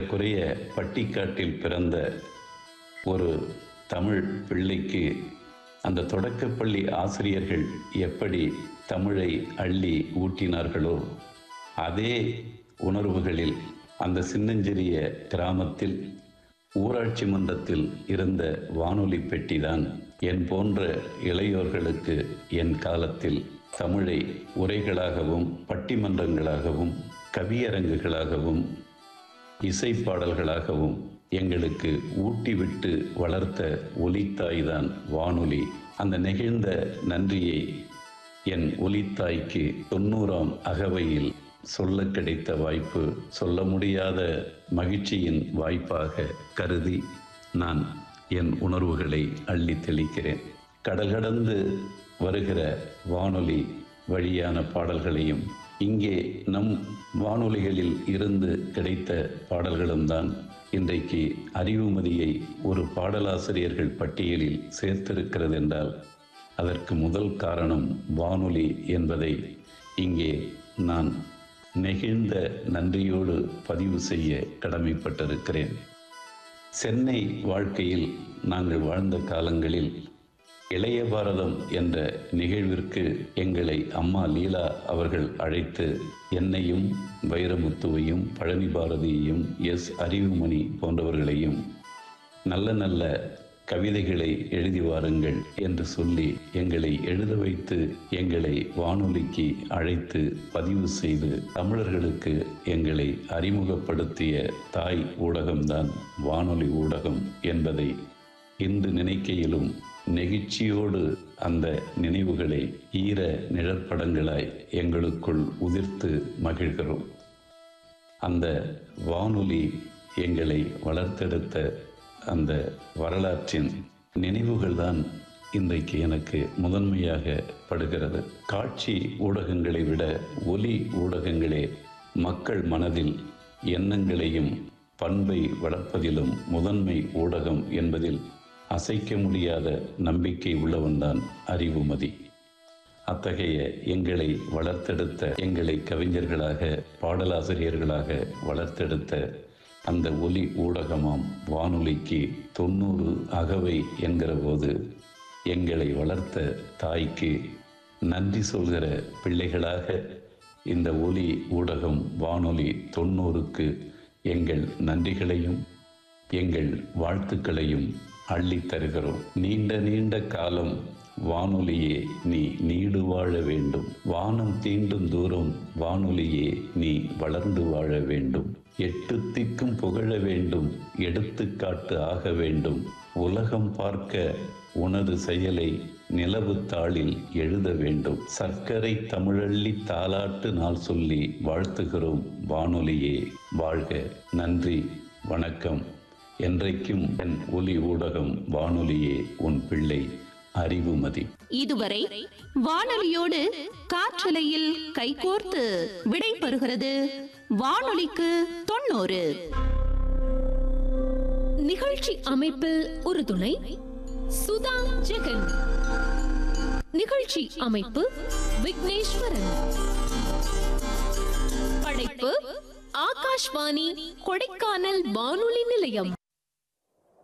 ஏறக்குறைய பட்டிக்காட்டில் பிறந்த ஒரு தமிழ் பிள்ளைக்கு அந்த தொடக்கப்பள்ளி ஆசிரியர்கள் எப்படி தமிழை அள்ளி ஊட்டினார்களோ அதே உணர்வுகளில் அந்த சின்னஞ்சிறிய கிராமத்தில் ஊராட்சி மன்றத்தில் இருந்த வானொலி பெட்டிதான் என் போன்ற இளையோர்களுக்கு என் காலத்தில் தமிழை உரைகளாகவும் பட்டிமன்றங்களாகவும் கவியரங்குகளாகவும் இசைப்பாடல்களாகவும் எங்களுக்கு ஊட்டிவிட்டு வளர்த்த ஒலித்தாய்தான் வானொலி. அந்த நெகிழ்ந்த நன்றியை என் ஒலித்தாய்க்கு 90ஆம் அகவையில் சொல்ல கிடைத்த வாய்ப்பு சொல்ல முடியாத மகிழ்ச்சியின் வாய்ப்பாக கருதி நான் என் உணர்வுகளை அள்ளி தெளிக்கிறேன். கடல் கடந்து வருகிற வானொலி வழியான பாடல்களையும் இங்கே நம் வானொலிகளில் இருந்து கிடைத்த பாடல்களும் தான் இன்றைக்கு அறிவுமதியை ஒரு பாடலாசிரியர்கள் பட்டியலில் சேர்த்திருக்கிறது என்றால் அதற்கு முதல் காரணம் வானொலி என்பதை இங்கே நான் நெகிழ்ந்த நன்றியோடு பதிவு செய்ய கடமைப்பட்டிருக்கிறேன். சென்னை வாழ்க்கையில் நாங்கள் வாழ்ந்த காலங்களில் இளைய பாரதம் என்ற நிகழ்விற்கு எங்களை அம்மா லீலா அவர்கள் அழைத்து என்னையும் வைரமுத்துவையும் பழனி பாரதியையும் அறிவுமணி போன்றவர்களையும் நல்ல நல்ல கவிதைகளை எழுதி வாருங்கள் என்று சொல்லி எங்களை எழுத வைத்து எங்களை வானொலிக்கு அழைத்து பதிவு செய்து தமிழர்களுக்கு எங்களை அறிமுகப்படுத்திய தாய் ஊடகம்தான் வானொலி ஊடகம் என்பதை இன்று நினைக்கையிலும் நெகிழ்ச்சியோடு அந்த நினைவுகளை ஈர நிழற்படங்களாய் எங்களுக்குள் உதிர்த்து மகிழ்கிறோம். அந்த வானொலி எங்களை வளர்த்தெடுத்த அந்த வரலாற்றின் நினைவுகள்தான் இன்றைக்கு எனக்கு முதன்மையாக படுகிறது. காட்சி ஊடகங்களை விட ஒலி ஊடகங்களே மக்கள் மனதில் எண்ணங்களையும் பண்பை வளர்ப்பதிலும் முதன்மை ஊடகம் என்பதில் அசைக்க முடியாத நம்பிக்கை உள்ளவன்தான் அறிவுமதி. அத்தகைய எங்களை வளர்த்தெடுத்த எங்களை கவிஞர்களாக பாடலாசிரியர்களாக வளர்த்தெடுத்த அந்த ஒலி ஊடகமாம் வானொலிக்கு 90 அகவை என்கிற போது எங்களை வளர்த்த தாய்க்கு நன்றி சொல்கிற பிள்ளைகளாக இந்த ஒலி ஊடகம் வானொலி 90க்கு எங்கள் நன்றிகளையும் எங்கள் வாழ்த்துக்களையும் அள்ளி தருகிறோம். நீண்ட நீண்ட காலம் வானொலியே நீ நீடு வாழ வேண்டும். வானம் தீண்டும் தூரம் வானொலியே நீ வளர்ந்து வாழ வேண்டும். 8 திக்கும் புகழ வேண்டும். எடுத்துக்காட்டு ஆக வேண்டும். உலகம் பார்க்க உனது செயலை நிலவு தாளில் எழுத வேண்டும். சர்க்கரை தமிழள்ளி தாலாட்டு நாள் சொல்லி வாழ்த்துகிறோம் வானொலியே வாழ்க. நன்றி, வணக்கம். என்றைக்கும் என் ஒலி ஊடகம் வானொலியே உன் பிள்ளை அறிவுமதி. இதுவரை வானொலியோடு காற்றலையில் கைகோர்த்து விடை பெறுகிறது வானொலிக்கு 90. நிகழ்ச்சி அமைப்பில் உறுதுணை சுதா ஜெகன். நிகழ்ச்சி அமைப்பு விக்னேஸ்வரன். படைப்பு ஆகாஷ்வாணி கொடைக்கானல் வானொலி நிலையம்.